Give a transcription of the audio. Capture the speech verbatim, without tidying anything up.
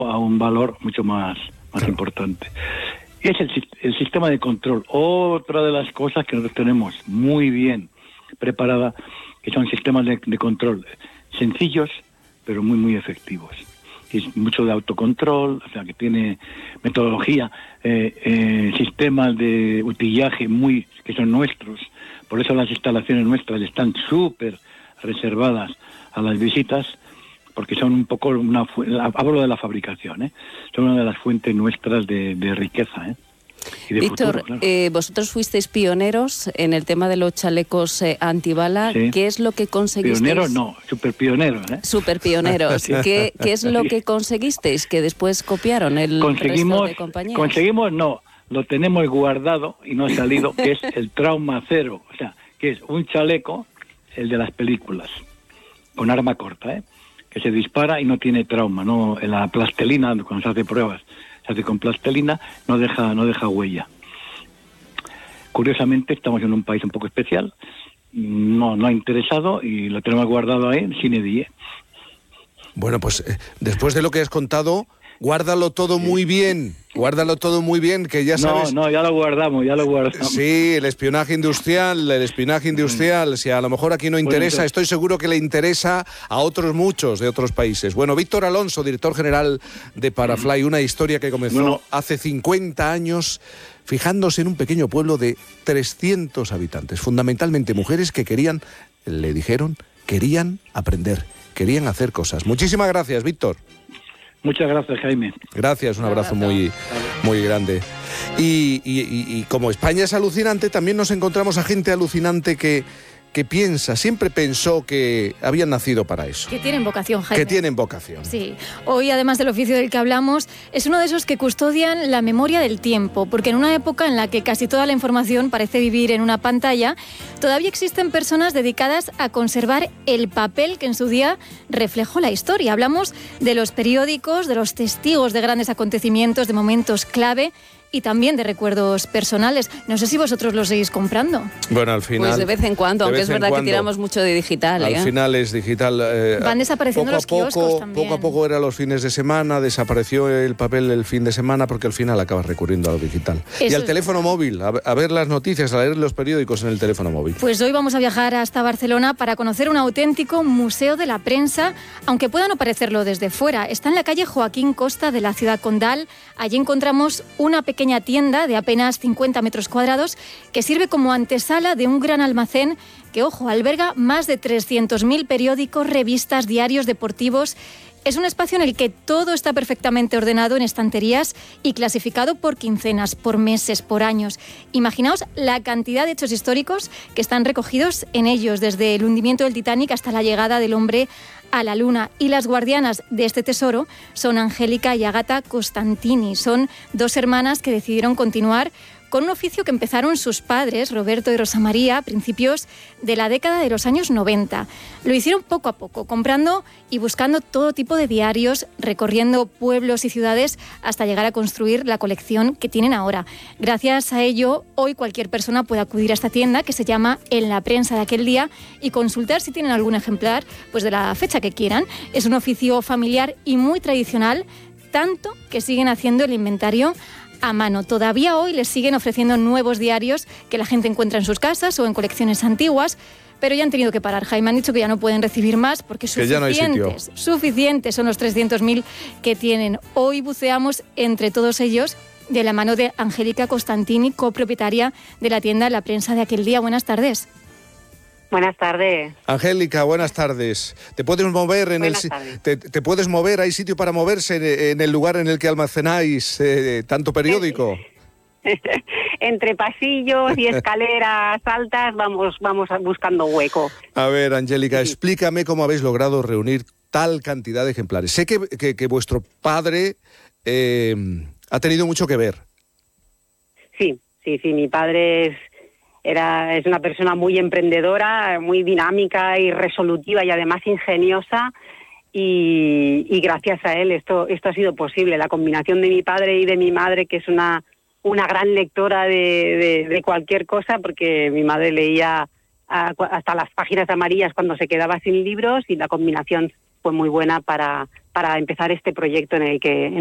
a un valor mucho más, más importante. Es el, el sistema de control. Otra de las cosas que nosotros tenemos muy bien preparada, que son sistemas de, de control sencillos, pero muy, muy efectivos. Es mucho de autocontrol, o sea, que tiene metodología, eh, eh, sistemas de utillaje muy que son nuestros. Por eso las instalaciones nuestras están súper reservadas a las visitas, porque son un poco una hablo de la fabricación, ¿eh? Son una de las fuentes nuestras de, de riqueza, ¿eh? Y de Víctor, futuro, claro. eh, vosotros fuisteis pioneros en el tema de los chalecos eh, antibala. Sí. ¿Qué es lo que conseguisteis? Pioneros no, super pioneros, ¿eh? Super pioneros. Sí. ¿Qué, ¿Qué es lo que conseguisteis? Que después copiaron el conseguimos, resto de compañías. Conseguimos, no, lo tenemos guardado y no ha salido, que es el trauma cero, o sea, que es un chaleco, el de las películas, con arma corta, ¿eh? Que se dispara y no tiene trauma, no, en la plastelina, cuando se hace pruebas, se hace con plastelina, no deja, no deja huella. Curiosamente, estamos en un país un poco especial, no, no ha interesado y lo tenemos guardado ahí, sine die. Bueno, pues eh, después de lo que has contado, guárdalo todo sí. muy bien, guárdalo todo muy bien, que ya sabes... No, no, ya lo guardamos, ya lo guardamos. Sí, el espionaje industrial, el espionaje industrial, si a lo mejor aquí no interesa, bueno, estoy seguro que le interesa a otros muchos de otros países. Bueno, Víctor Alonso, director general de Parafly, una historia que comenzó bueno. hace cincuenta años, fijándose en un pequeño pueblo de trescientos habitantes, fundamentalmente mujeres que querían, le dijeron, querían aprender, querían hacer cosas. Muchísimas gracias, Víctor. Muchas gracias, Jaime. Gracias, un abrazo muy, muy grande. Y, y, y, y como España es alucinante, también nos encontramos a gente alucinante que, que piensa, siempre pensó que habían nacido para eso. Que tienen vocación, Jaime. Que tienen vocación. Sí. Hoy, además del oficio del que hablamos, es uno de esos que custodian la memoria del tiempo, porque en una época en la que casi toda la información parece vivir en una pantalla, todavía existen personas dedicadas a conservar el papel que en su día reflejó la historia. Hablamos de los periódicos, de los testigos de grandes acontecimientos, de momentos clave, y también de recuerdos personales. No sé si vosotros los seguís comprando. Bueno, al final... Pues de vez en cuando, aunque es verdad cuando, que tiramos mucho de digital. Al ¿eh? final es digital. Eh, Van desapareciendo los poco a kioscos poco, también. Poco a poco era los fines de semana, desapareció el papel el fin de semana porque al final acabas recurriendo a lo digital. Eso y al es... teléfono móvil, a, a ver las noticias, a leer los periódicos en el teléfono móvil. Pues hoy vamos a viajar hasta Barcelona para conocer un auténtico museo de la prensa, aunque pueda no parecerlo desde fuera. Está en la calle Joaquín Costa de la ciudad condal. Allí encontramos una pequeña tienda de apenas cincuenta metros cuadrados que sirve como antesala de un gran almacén que, ojo, alberga más de trescientos mil periódicos, revistas, diarios deportivos. Es un espacio en el que todo está perfectamente ordenado en estanterías y clasificado por quincenas, por meses, por años. Imaginaos la cantidad de hechos históricos que están recogidos en ellos, desde el hundimiento del Titanic hasta la llegada del hombre a la luna. Y las guardianas de este tesoro son Angélica y Agata Costantini. Son dos hermanas que decidieron continuar con un oficio que empezaron sus padres, Roberto y Rosa María, a principios de la década de los años noventa. Lo hicieron poco a poco, comprando y buscando todo tipo de diarios, recorriendo pueblos y ciudades hasta llegar a construir la colección que tienen ahora. Gracias a ello, hoy cualquier persona puede acudir a esta tienda que se llama En la Prensa de aquel día y consultar si tienen algún ejemplar pues de la fecha que quieran. Es un oficio familiar y muy tradicional, tanto que siguen haciendo el inventario a mano. Todavía hoy les siguen ofreciendo nuevos diarios que la gente encuentra en sus casas o en colecciones antiguas, pero ya han tenido que parar, Jaime. Han dicho que ya no pueden recibir más porque suficientes, no suficientes son los trescientos mil que tienen. Hoy buceamos entre todos ellos de la mano de Angélica Costantini, copropietaria de la tienda La Prensa de aquel día. Buenas tardes. Buenas tardes. Angélica, buenas tardes. ¿Te puedes mover en buenas el te, te puedes mover? ¿Hay sitio para moverse en, en el lugar en el que almacenáis eh, tanto periódico? Entre pasillos y escaleras altas vamos vamos buscando hueco. A ver, Angélica, sí. explícame cómo habéis logrado reunir tal cantidad de ejemplares. Sé que, que, que vuestro padre eh, ha tenido mucho que ver. Sí, sí, sí. Mi padre es Era, es una persona muy emprendedora, muy dinámica y resolutiva y además ingeniosa y, y gracias a él esto esto ha sido posible. La combinación de mi padre y de mi madre, que es una, una gran lectora de, de, de cualquier cosa, porque mi madre leía a, hasta las páginas amarillas cuando se quedaba sin libros, y la combinación pues muy buena para, para empezar este proyecto en el que